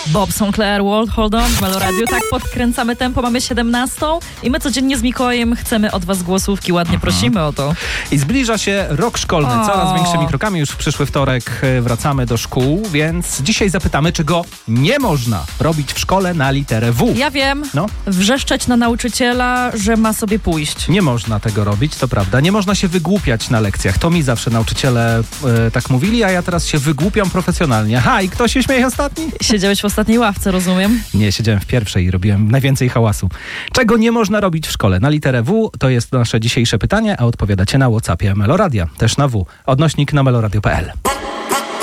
Bob Sinclair, World Hold On w Melo Radio. Tak, podkręcamy tempo, mamy 17 i my codziennie z Mikołajem chcemy od was głosówki, ładnie prosimy o to. I zbliża się rok szkolny, coraz większymi krokami. Już w przyszły wtorek wracamy do szkół, więc dzisiaj zapytamy, czego nie można robić w szkole na literę W. Ja wiem, wrzeszczeć na nauczyciela, że ma sobie pójść. Nie można tego robić, to prawda. Nie można się wygłupiać na lekcjach. To mi zawsze nauczyciele tak mówili, a ja teraz się wygłupiam profesjonalnie. I kto się śmieje ostatni? Siedziałeś w ostatniej ławce, rozumiem? Nie, siedziałem w pierwszej i robiłem najwięcej hałasu. Czego nie można robić w szkole na literę W? To jest nasze dzisiejsze pytanie, a odpowiadacie na WhatsAppie Meloradia, też na W. Odnośnik na meloradio.pl.